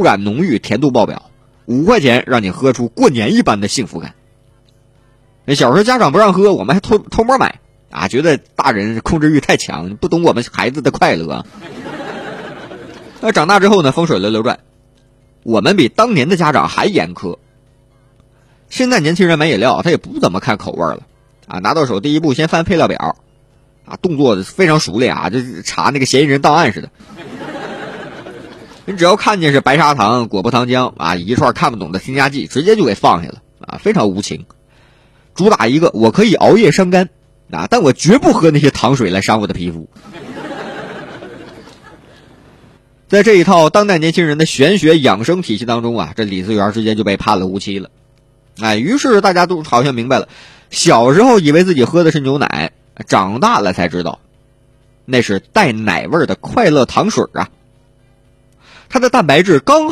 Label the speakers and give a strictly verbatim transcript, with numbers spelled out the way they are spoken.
Speaker 1: 感浓郁，甜度爆表，五块钱让你喝出过年一般的幸福感。那小时候家长不让喝，我们还偷偷摸买啊，觉得大人控制欲太强，不懂我们孩子的快乐啊。那长大之后呢，风水轮流转，我们比当年的家长还严苛。现在年轻人买饮料他也不怎么看口味了啊，拿到手第一步先翻配料表啊，动作非常熟练啊，就查那个嫌疑人档案似的。你只要看见是白砂糖、果葡糖浆啊，一串看不懂的添加剂，直接就给放下了啊，非常无情。主打一个我可以熬夜伤肝啊，但我绝不喝那些糖水来伤我的皮肤。在这一套当代年轻人的玄学养生体系当中啊，这李嗣源之间就被判了无期了。哎，于是大家都好像明白了，小时候以为自己喝的是牛奶，长大了才知道那是带奶味的快乐糖水啊。它的蛋白质刚